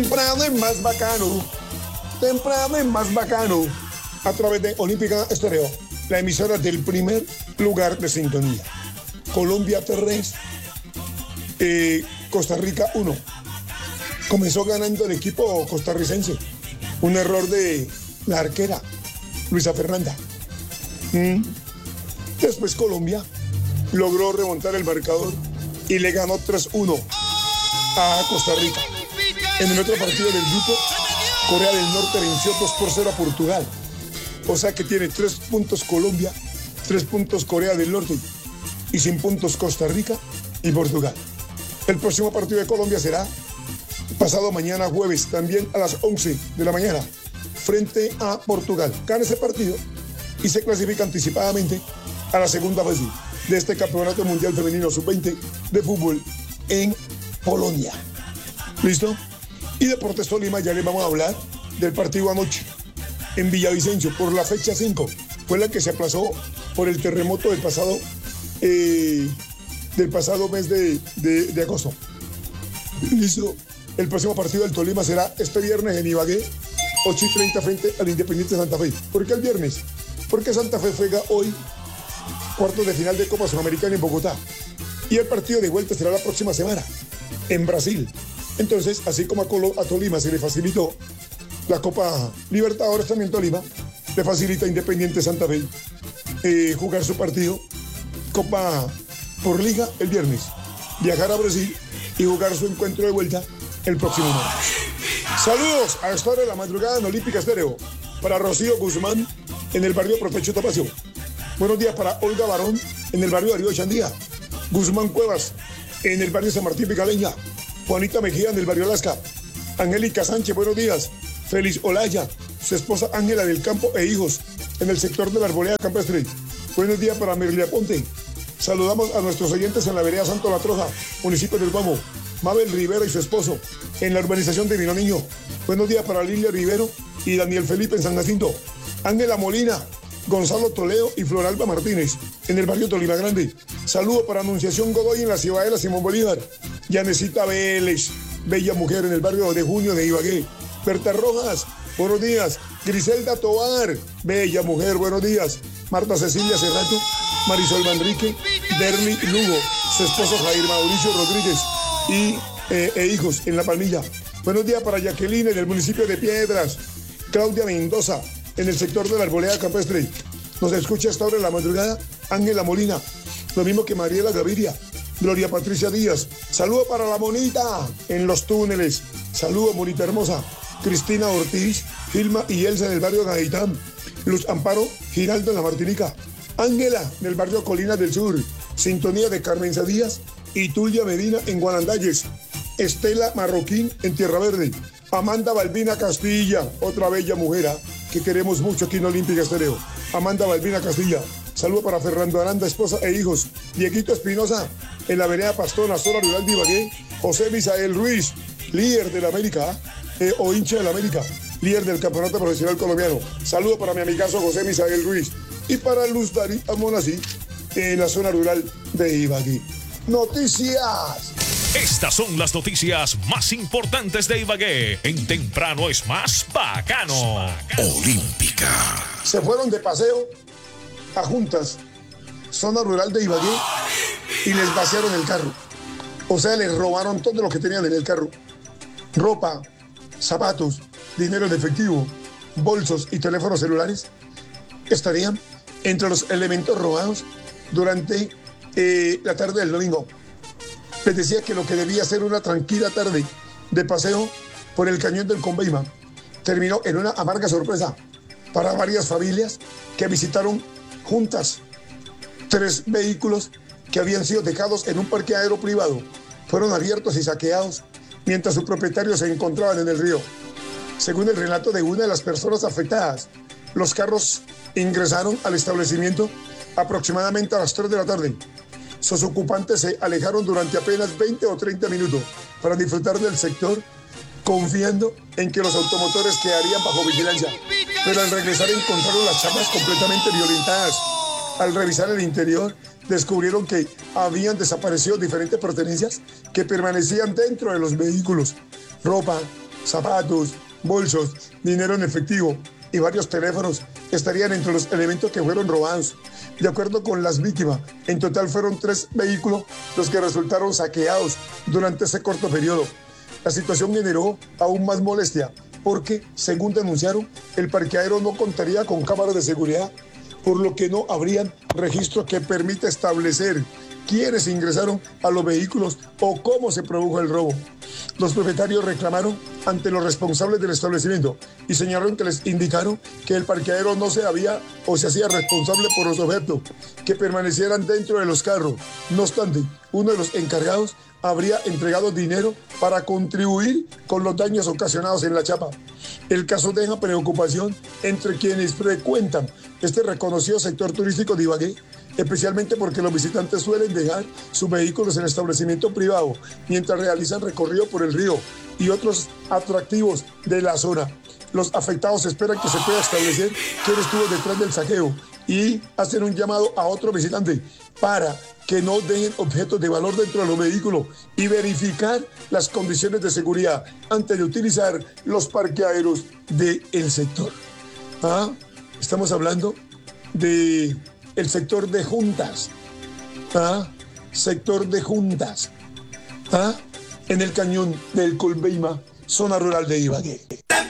Temprano es más bacano. Temprano es más bacano. A través de Olímpica Estéreo, la emisora del primer lugar de sintonía. Colombia 3, Costa Rica 1. Comenzó ganando el equipo costarricense. Un error de la arquera, Luisa Fernanda. Después Colombia logró remontar el marcador y le ganó 3-1 a Costa Rica. En el otro partido del grupo, Corea del Norte venció 2-0 a Portugal. O sea que tiene 3 puntos Colombia, 3 puntos Corea del Norte y sin puntos Costa Rica y Portugal. El próximo partido de Colombia será pasado mañana jueves, también a las 11 de la mañana, frente a Portugal. Gana ese partido y se clasifica anticipadamente a la segunda fase de este Campeonato Mundial Femenino Sub-20 de fútbol en Polonia. ¿Listo? Y Deportes Tolima, ya les vamos a hablar del partido anoche en Villavicencio por la fecha 5. Fue la que se aplazó por el terremoto del pasado mes de agosto. ¿Listo? El próximo partido del Tolima será este viernes en Ibagué, 8:30 frente al Independiente Santa Fe. ¿Por qué el viernes? Porque Santa Fe juega hoy cuartos de final de Copa Sudamericana en Bogotá. Y el partido de vuelta será la próxima semana en Brasil. Entonces, así como a Tolima se le facilitó la Copa Libertadores, también Tolima le facilita a Independiente Santa Fe jugar su partido Copa por Liga el viernes, viajar a Brasil y jugar su encuentro de vuelta el próximo martes. Saludos a esta hora de la madrugada en Olímpica Estéreo para Rocío Guzmán en el barrio Propecho Topacio. Buenos días para Olga Barón en el barrio Darío Chandía, Guzmán Cuevas en el barrio San Martín Picaleña, Juanita Mejía en el barrio Alaska, Angélica Sánchez, buenos días, Félix Olaya, su esposa Ángela del Campo e hijos en el sector de la Arboleda Campestre. Buenos días para Merlia Ponte. Saludamos a nuestros oyentes en la vereda Santo La Troja, municipio del Guamo. Mabel Rivera y su esposo en la urbanización de Vino Niño. Buenos días para Lilia Rivero y Daniel Felipe en San Jacinto. Ángela Molina, Gonzalo Toledo y Floralba Martínez en el barrio Tolima Grande. Saludo para Anunciación Godoy en la Ciudadela Simón Bolívar. Yanecita Vélez, bella mujer en el barrio de Junio de Ibagué. Berta Rojas, buenos días. Griselda Tobar, bella mujer, buenos días. Marta Cecilia Cerrato, Marisol Manrique, Derly Lugo, su esposo Jair Mauricio Rodríguez e hijos en La Palmilla. Buenos días para Jacqueline en el municipio de Piedras. Claudia Mendoza en el sector de la Arboleda Campestre. Nos escucha hasta ahora en la madrugada Ángela Molina, lo mismo que Mariela Gaviria, Gloria Patricia Díaz. Saludo para la Monita en los túneles. Saludo, Monita hermosa. Cristina Ortiz, Gilma y Elsa en el barrio Gaitán. Luz Amparo Giraldo en la Martinica. Ángela en el barrio Colinas del Sur. Sintonía de Carmen Díaz y Tulia Medina en Guanandayes. Estela Marroquín en Tierra Verde. Amanda Balbina Castilla, otra bella mujer que queremos mucho aquí en Olímpica Estéreo. Amanda Balbina Castilla. Saludo para Fernando Aranda, esposa e hijos. Dieguito Espinosa en la vereda Pastona, zona rural de Ibagué. José Misael Ruiz, líder de la América o hincha de la América, líder del Campeonato Profesional Colombiano. Saludo para mi amigazo José Misael Ruiz y para Luz Dari Amonasí en la zona rural de Ibagué. Noticias. Estas son las noticias más importantes de Ibagué. En Temprano es más bacano. Olímpica. Se fueron de paseo a Juntas, zona rural de Ibagué, y les vaciaron el carro. O sea, les robaron todo lo que tenían en el carro. Ropa, zapatos, dinero en efectivo, bolsos y teléfonos celulares estarían entre los elementos robados durante la tarde del domingo. Les decía que lo que debía ser una tranquila tarde de paseo por el cañón del Conveima terminó en una amarga sorpresa para varias familias que visitaron Juntas. 3 vehículos que habían sido dejados en un parqueadero privado fueron abiertos y saqueados mientras sus propietarios se encontraban en el río. Según el relato de una de las personas afectadas, los carros ingresaron al establecimiento aproximadamente a las 3 de la tarde. Sus ocupantes se alejaron durante apenas 20 o 30 minutos para disfrutar del sector, confiando en que los automotores quedarían bajo vigilancia. Pero al regresar encontraron las chapas completamente violentadas. Al revisar el interior, descubrieron que habían desaparecido diferentes pertenencias que permanecían dentro de los vehículos. Ropa, zapatos, bolsos, dinero en efectivo y varios teléfonos estarían entre los elementos que fueron robados. De acuerdo con las víctimas, en total fueron 3 vehículos los que resultaron saqueados durante ese corto periodo. La situación generó aún más molestia porque, según denunciaron, el parqueadero no contaría con cámaras de seguridad, por lo que no habrían registro que permita establecer quiénes ingresaron a los vehículos o cómo se produjo el robo. Los propietarios reclamaron ante los responsables del establecimiento y señalaron que les indicaron que el parqueadero no se había o se hacía responsable por los objetos que permanecieran dentro de los carros. No obstante, uno de los encargados habría entregado dinero para contribuir con los daños ocasionados en la chapa. El caso deja preocupación entre quienes frecuentan este reconocido sector turístico de Ibagué, especialmente porque los visitantes suelen dejar sus vehículos en establecimiento privado mientras realizan recorrido por el río y otros atractivos de la zona. Los afectados esperan que se pueda establecer quién estuvo detrás del saqueo y hacen un llamado a otros visitantes para que no dejen objetos de valor dentro de los vehículos y verificar las condiciones de seguridad antes de utilizar los parqueaderos del sector. Estamos hablando de el sector de juntas, sector de juntas, en el cañón del Colbeima, zona rural de Ibagué.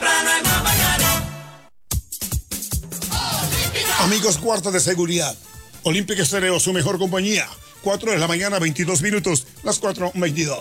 Amigos, cuarta de seguridad. Olímpica Estéreo, su mejor compañía. 4 de la mañana, 22 minutos, las 4:22.